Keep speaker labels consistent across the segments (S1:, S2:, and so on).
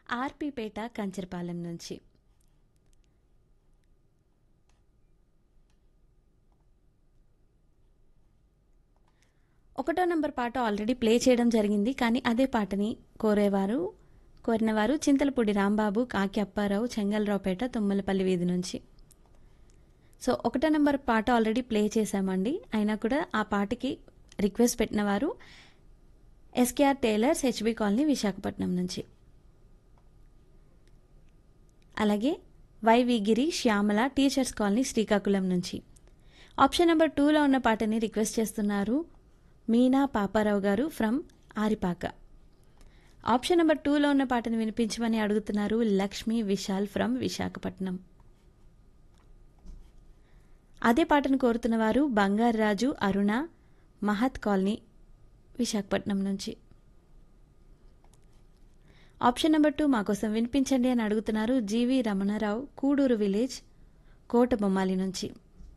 S1: ఆర్‌పీపేట కంచరపాలెం నుంచి. ఒకటో నంబర్ పాట ఆల్రెడీ ప్లే చేయడం జరిగింది. కానీ అదే పాటని కోరినవారు చింతలపూడి రాంబాబు, కాకి అప్పారావు, చెంగల్రావుపేట, తుమ్మలపల్లి వీధి నుంచి. సో ఒకటో నంబర్ పాట ఆల్రెడీ ప్లే చేశామండి. అయినా కూడా ఆ పాటకి రిక్వెస్ట్ పెట్టిన వారు SKR tailors, HB colony, Visakhapatnam నుంచి. అలాగే వైవి గిరి, శ్యామల, టీచర్స్ కాలనీ, శ్రీకాకుళం నుంచి. ఆప్షన్ నెంబర్ 2లో ఉన్న పాటని రిక్వెస్ట్ చేస్తున్నారు మీనా పాపారావు గారు ఫ్రమ్ ఆరిపాక. ఆప్షన్ నెంబర్ 2లో ఉన్న పాటను వినిపించమని అడుగుతున్నారు లక్ష్మి విశాల్ ఫ్రమ్ విశాఖపట్నం. అదే పాటను కోరుతున్న వారు బంగారాజు, అరుణ, మహత్ కాలనీ, విశాఖపట్నం నుంచి. ఆప్షన్ నెంబర్ 2 మా కోసం వినిపించండి అని అడుగుతున్నారు జీవి రమణారావు, కూడూరు విలేజ్, కోటబొమ్మాలి నుంచి.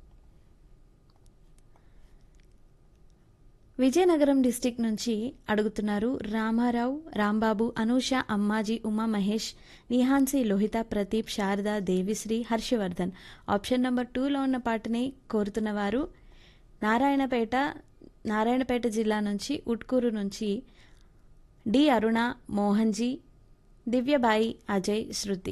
S1: విజయనగరం డిస్టిక్ నుంచి అడుగుతున్నారు రామారావు, రాంబాబు, అనూష, అమ్మాజీ, ఉమా మహేష్, నిహాన్సి, లోహిత, ప్రదీప్, శారద, దేవిశ్రీ, హర్షవర్ధన్. ఆప్షన్ నెంబర్ 2లో ఉన్న పాటని కోరుతున్న వారు నారాయణపేట జిల్లా నుంచి, ఉట్కూరు నుంచి డి అరుణ, మోహన్జీ, దివ్యబాయి, అజయ్, శృతి.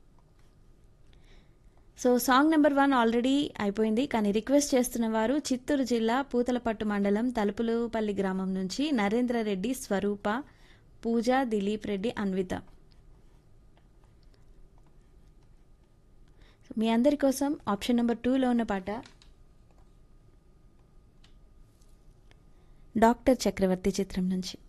S1: సో సాంగ్ నెంబర్ 1 ఆల్రెడీ అయిపోయింది. కానీ రిక్వెస్ట్ చేస్తున్న వారు చిత్తూరు జిల్లా పూతలపట్టు మండలం తలుపులపల్లి గ్రామం నుంచి నరేంద్రరెడ్డి, స్వరూప, పూజ, దిలీప్ రెడ్డి, అన్విత. మీ అందరి కోసం ఆప్షన్ నెంబర్ 2లో ఉన్న పాట డాక్టర్ చక్రవర్తి చిత్రం నుంచి.